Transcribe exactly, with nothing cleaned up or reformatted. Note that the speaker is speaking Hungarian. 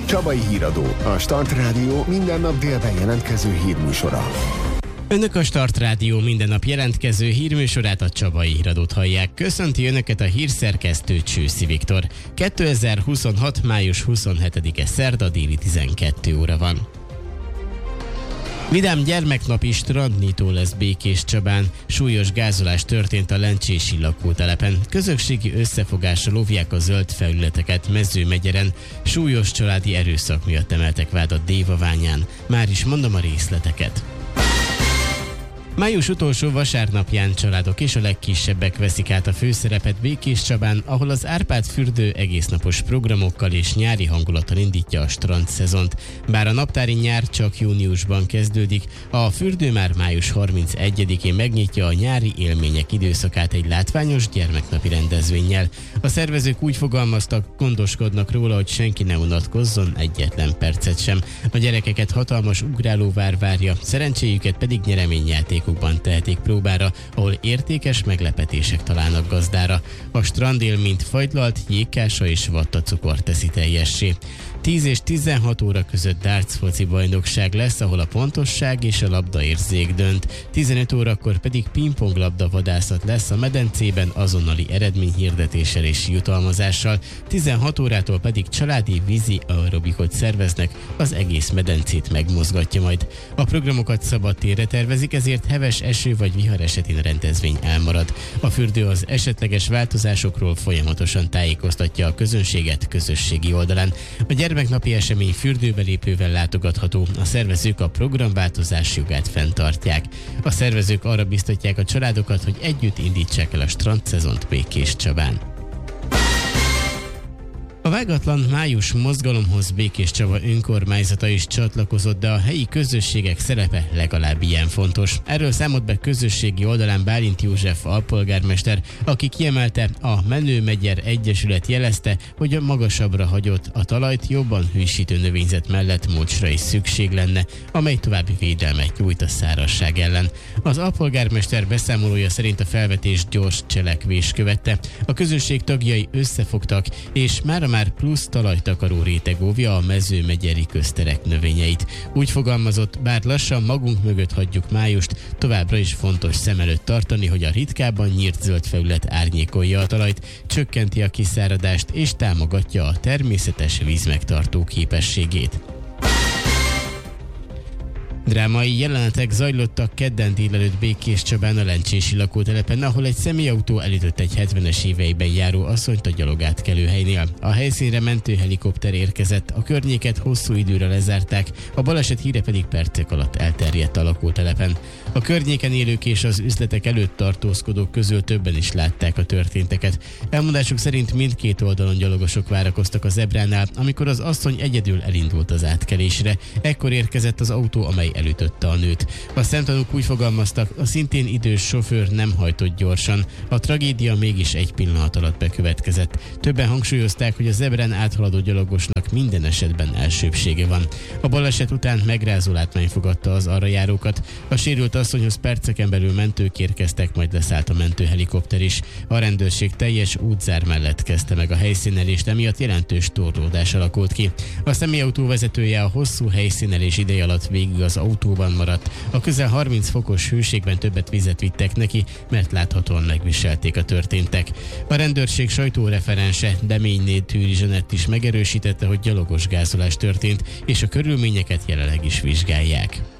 Csabai Híradó, a Start Rádió minden nap délben jelentkező hírműsora. Önök a Start Rádió minden nap jelentkező hírműsorát, a Csabai Híradót hallják. Köszönti Önöket a hírszerkesztő Csőszi Viktor. kétezer-huszonhat. május huszonhetedike szerda, déli tizenkét óra van. Vidám gyermeknapi strandnyitó lesz Békéscsabán. Súlyos gázolás történt a lencsési lakótelepen. Közösségi összefogásra óvják a zöld felületeket Mezőmegyeren. Súlyos családi erőszak miatt emeltek vádat Dévaványán. Már is mondom a részleteket. Május utolsó vasárnapján családok és a legkisebbek veszik át a főszerepet Békéscsabán, ahol az Árpád-fürdő egésznapos programokkal és nyári hangulattal indítja a strandszezont. Bár a naptári nyár csak júniusban kezdődik, a fürdő már május harmincegyedikén megnyitja a nyári élmények időszakát egy látványos gyermeknapi rendezvénnyel. A szervezők úgy fogalmaztak, gondoskodnak róla, hogy senki ne unatkozzon egyetlen percet sem. A gyerekeket hatalmas ugrálóvár várja, szerencséjüket pedig nyereményjáték tehetik próbára, ahol értékes meglepetések találnak gazdára. A strandélményt fagylalt, jégkása és vattacukor teszi teljessé. tíz és tizenhat óra között darts foci bajnokság lesz, ahol a pontosság és a labdaérzék dönt. tizenöt órakor pedig pingponglabda vadászat lesz a medencében azonnali eredményhirdetéssel és jutalmazással. tizenhat órától pedig családi vízi aerobikot szerveznek, az egész medencét megmozgatja majd. A programokat szabadtérre tervezik, ezért heves eső vagy vihar esetén a rendezvény elmarad. A fürdő az esetleges változásokról folyamatosan tájékoztatja a közönséget közösségi oldalán. A gyermeknapi esemény fürdőbelépővel látogatható, a szervezők a programváltozás jogát fenntartják. A szervezők arra biztatják a családokat, hogy együtt indítsák el a strandszezont Békéscsabán. A vágatlan május mozgalomhoz Békéscsaba önkormányzata is csatlakozott, de a helyi közösségek szerepe legalább ilyen fontos. Erről számolt be közösségi oldalán Bálint József alpolgármester, aki kiemelte, a Menőmegyer Egyesület jelezte, hogy a magasabbra hagyott a talajt jobban hűsítő növényzet mellett mulcsra is szükség lenne, amely további védelmet nyújt a szárazság ellen. Az alpolgármester beszámolója szerint a felvetés gyors cselekvés követte. A közösség tagjai összefogtak, és mára már plusz talajtakaró réteg óvja a mezőmegyeri közterek növényeit. Úgy fogalmazott, bár lassan magunk mögött hagyjuk májust, továbbra is fontos szem előtt tartani, hogy a ritkábban nyírt zöld felület árnyékolja a talajt, csökkenti a kiszáradást és támogatja a természetes vízmegtartó képességét. Drámai jelenetek zajlottak kedden délelőtt Békéscsabán a lencsési lakótelepen, ahol egy személyautó elütött egy hetvenes éveiben járó asszonyt a gyalogátkelőhelynél. A helyszínre mentőhelikopter érkezett, a környéket hosszú időre lezárták, a baleset híre pedig percek alatt elterjedt a lakótelepen. A környéken élők és az üzletek előtt tartózkodók közül többen is látták a történteket. Elmondásuk szerint mindkét oldalon gyalogosok várakoztak a zebránál, amikor az asszony egyedül elindult az átkelésre. Ekkor érkezett az autó, amely elütötte a nőt. A szemtanúk úgy fogalmaztak, a szintén idős sofőr nem hajtott gyorsan. A tragédia mégis egy pillanat alatt bekövetkezett. Többen hangsúlyozták, hogy a zebrán áthaladó gyalogosnak minden esetben elsőbbsége van. A baleset után megrázó látvány fogadta az arra járókat. A sérült asszonyhoz perceken belül mentők érkeztek, majd leszállt a mentőhelikopter is. A rendőrség teljes útzár mellett kezdte meg a helyszínelést, emiatt jelentős torlódás alakult ki. A személyautó vezetője a hosszú helyszínelés ideje alatt végig az autóban maradt. A közel harminc fokos hőségben többet vizet vittek neki, mert láthatóan megviselték a történtek. A rendőrség sajtóreferense Deményné Tűri Zsanett is megerősítette, hogy gyalogos gázolás történt, és a körülményeket jelenleg is vizsgálják.